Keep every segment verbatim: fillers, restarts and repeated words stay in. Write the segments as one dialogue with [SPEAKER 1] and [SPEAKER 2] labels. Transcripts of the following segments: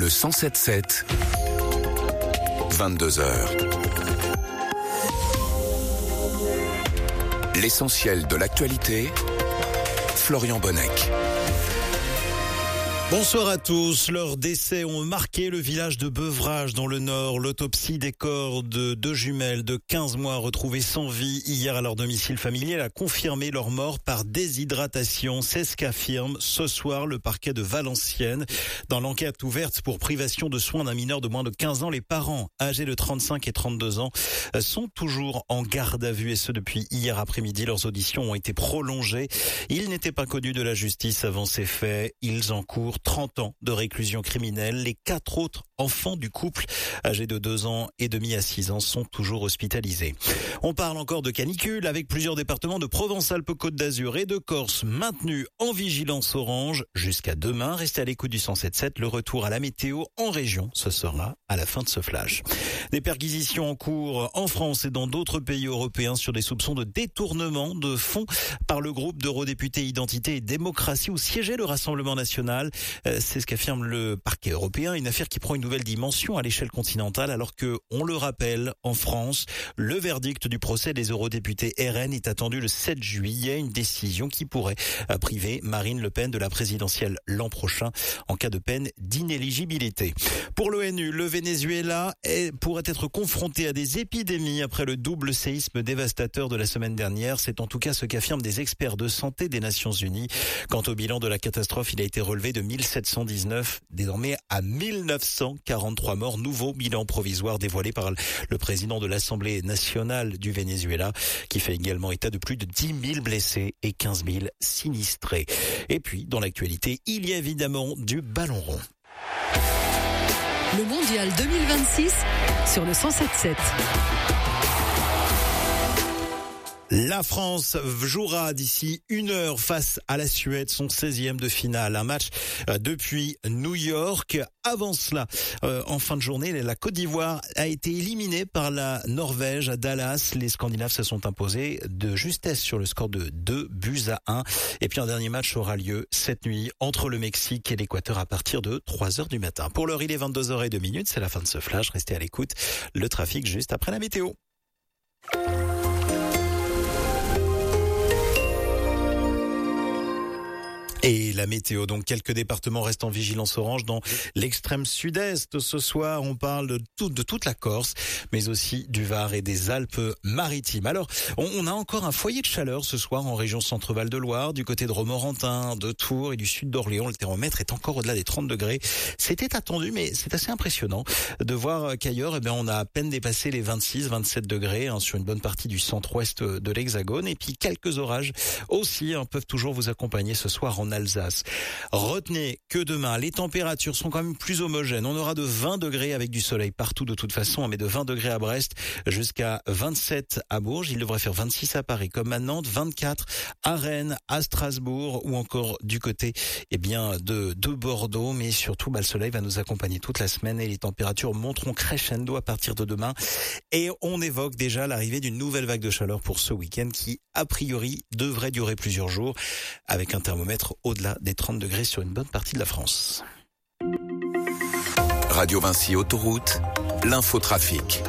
[SPEAKER 1] Le cent sept sept, vingt-deux heures. L'essentiel de l'actualité, Florian Bonnec.
[SPEAKER 2] Bonsoir à tous. Leurs décès ont marqué le village de Beuvrages dans le Nord. L'autopsie des corps de deux jumelles de quinze mois retrouvées sans vie hier à leur domicile familial a confirmé leur mort par déshydratation. C'est ce qu'affirme ce soir le parquet de Valenciennes. Dans l'enquête ouverte pour privation de soins d'un mineur de moins de quinze ans, les parents âgés de trente-cinq et trente-deux ans sont toujours en garde à vue et ce depuis hier après-midi. Leurs auditions ont été prolongées. Ils n'étaient pas connus de la justice avant ces faits. Ils encourent trente ans de réclusion criminelle. Les quatre autres enfants du couple, âgés de deux ans et demi à six ans, sont toujours hospitalisés. On parle encore de canicule avec plusieurs départements de Provence-Alpes-Côte d'Azur et de Corse maintenus en vigilance orange jusqu'à demain. Restez à l'écoute du cent sept sept. Le retour à la météo en région, ce sera à la fin de ce flash. Des perquisitions en cours en France et dans d'autres pays européens sur des soupçons de détournement de fonds par le groupe d'eurodéputés Identité et Démocratie où siégeait le Rassemblement national. C'est ce qu'affirme le parquet européen, une affaire qui prend une nouvelle dimension à l'échelle continentale alors que, on le rappelle, en France, le verdict du procès des eurodéputés R N est attendu le sept juillet, une décision qui pourrait priver Marine Le Pen de la présidentielle l'an prochain en cas de peine d'inéligibilité. Pour l'ONU, le Venezuela est, pourrait être confronté à des épidémies après le double séisme dévastateur de la semaine dernière. C'est en tout cas ce qu'affirment des experts de santé des Nations Unies. Quant au bilan de la catastrophe, il a été relevé de mille sept cent dix-neuf, désormais à mille neuf cent quarante-trois morts. Nouveau bilan provisoire dévoilé par le président de l'Assemblée nationale du Venezuela, qui fait également état de plus de dix mille blessés et quinze mille sinistrés. Et puis, dans l'actualité, il y a évidemment du ballon rond.
[SPEAKER 3] Le mondial deux mille vingt-six sur le cent sept sept.
[SPEAKER 2] La France jouera d'ici une heure face à la Suède, son seizième de finale. Un match depuis New York. Avant cela, euh, en fin de journée, la Côte d'Ivoire a été éliminée par la Norvège à Dallas. Les Scandinaves se sont imposés de justesse sur le score de deux buts à un. Et puis un dernier match aura lieu cette nuit entre le Mexique et l'Équateur à partir de trois heures du matin. Pour l'heure, il est vingt-deux heures zéro deux. C'est la fin de ce flash. Restez à l'écoute. Le trafic juste après la météo. Et la météo, donc quelques départements restent en vigilance orange dans l'extrême sud-est. Ce soir, on parle de, tout, de toute la Corse, mais aussi du Var et des Alpes-Maritimes. Alors, on, on a encore un foyer de chaleur ce soir en région Centre-Val de Loire, du côté de Romorantin, de Tours et du sud d'Orléans. Le thermomètre est encore au-delà des trente degrés. C'était attendu, mais c'est assez impressionnant de voir qu'ailleurs, eh bien, on a à peine dépassé les vingt-six, vingt-sept degrés hein, sur une bonne partie du centre-ouest de l'Hexagone. Et puis quelques orages aussi hein, peuvent toujours vous accompagner ce soir en Alsace. Retenez que demain, les températures sont quand même plus homogènes. On aura de vingt degrés avec du soleil partout de toute façon, mais de vingt degrés à Brest jusqu'à vingt-sept à Bourges. Il devrait faire vingt-six à Paris comme à Nantes, vingt-quatre à Rennes, à Strasbourg ou encore du côté eh bien de, de Bordeaux. Mais surtout, bah, le soleil va nous accompagner toute la semaine et les températures monteront crescendo à partir de demain. Et on évoque déjà l'arrivée d'une nouvelle vague de chaleur pour ce week-end qui, a priori, devrait durer plusieurs jours avec un thermomètre au-delà des trente degrés sur une bonne partie de la France.
[SPEAKER 1] Radio Vinci Autoroute, l'infotrafic.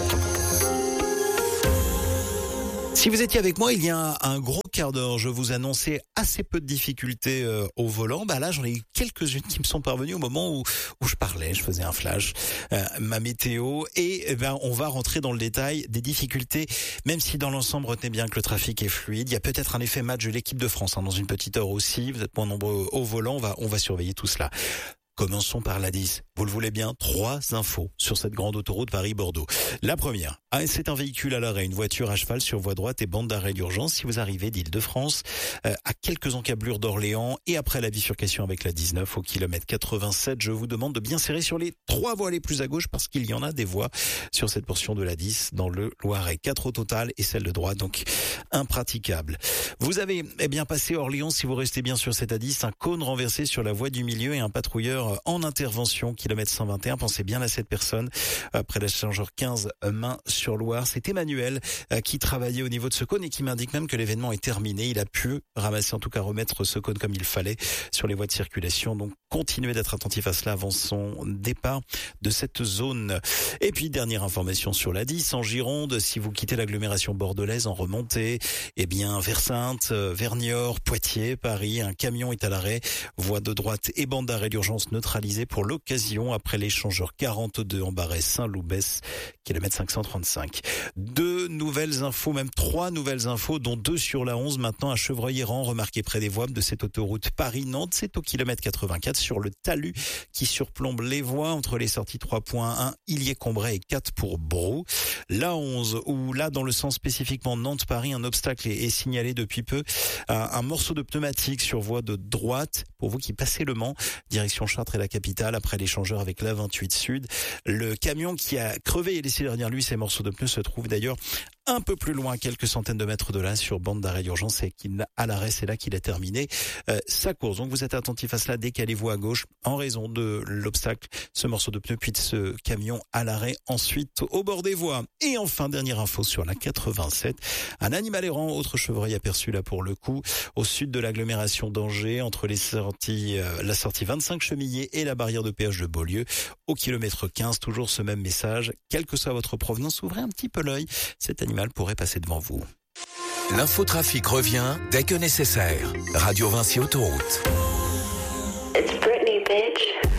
[SPEAKER 2] Si vous étiez avec moi il y a un gros quart d'heure, je vous annonçais assez peu de difficultés euh, au volant. Bah là, j'en ai eu quelques-unes qui me sont parvenues au moment où où je parlais, je faisais un flash, euh, ma météo, et eh ben on va rentrer dans le détail des difficultés. Même si dans l'ensemble, retenez bien que le trafic est fluide, il y a peut-être un effet match de l'équipe de France hein, dans une petite heure aussi. Vous êtes moins nombreux au volant, on va on va surveiller tout cela. Commençons par l'A dix. Vous le voulez bien, trois infos sur cette grande autoroute Paris-Bordeaux. La première, ah, c'est un véhicule à l'arrêt, une voiture à cheval sur voie droite et bande d'arrêt d'urgence. Si vous arrivez d'Île-de-France, euh, à quelques encablures d'Orléans et après la bifurcation avec la dix-neuf au kilomètre quatre-vingt-sept, je vous demande de bien serrer sur les trois voies les plus à gauche parce qu'il y en a des voies sur cette portion de l'A dix dans le Loiret. Quatre au total et celle de droite, donc impraticable. Vous avez eh bien passé Orléans, si vous restez bien sur cette A dix, un cône renversé sur la voie du milieu et un patrouilleur part en intervention, kilomètre cent vingt et un. Pensez bien à cette personne, près l'échangeur quinze, Main-sur-Loire. C'est Emmanuel qui travaillait au niveau de ce cône et qui m'indique même que l'événement est terminé. Il a pu ramasser, en tout cas remettre ce cône comme il fallait sur les voies de circulation. Donc continuez d'être attentif à cela avant son départ de cette zone. Et puis dernière information sur la dix en Gironde, si vous quittez l'agglomération bordelaise en remontée, eh bien vers Saintes, vers Niort, Poitiers, Paris, un camion est à l'arrêt, voie de droite et bande d'arrêt d'urgence neutralisée pour l'occasion après l'échangeur quarante-deux en Barret Saint-Loubès, kilomètre cinq cent trente-cinq. Deux nouvelles infos, même trois nouvelles infos, dont deux sur la onze maintenant à Chevreuil-Errand, remarqué près des voies de cette autoroute Paris-Nantes. C'est au kilomètre quatre-vingt-quatre sur le talus qui surplombe les voies entre les sorties trois point un, Illier-Combray et quatre pour Brou. La onze, où là dans le sens spécifiquement Nantes-Paris, un obstacle est, est signalé depuis peu. Un, un morceau de pneumatique sur voie de droite pour vous qui passez le Mans, direction Chartres et la capitale, après l'échangeur avec la vingt-huit Sud. Le camion qui a crevé et laissé derrière lui ces morceaux de pneus se trouve d'ailleurs un peu plus loin, quelques centaines de mètres de là, sur bande d'arrêt d'urgence, et qu'il à l'arrêt, c'est là qu'il a terminé euh, sa course. Donc vous êtes attentif à cela, décalez-vous à gauche en raison de l'obstacle, ce morceau de pneu, puis de ce camion à l'arrêt, ensuite au bord des voies. Et enfin, dernière info sur la quatre-vingt-sept, un animal errant, autre chevreuil aperçu là pour le coup, au sud de l'agglomération d'Angers, entre les sorties, euh, la sortie vingt-cinq Chemillé et la barrière de péage de Beaulieu, au kilomètre quinze, toujours ce même message, quelle que soit votre provenance, ouvrez un petit peu l'œil, cet animal pourrait passer devant vous.
[SPEAKER 1] L'infotrafic revient dès que nécessaire. Radio Vinci Autoroute.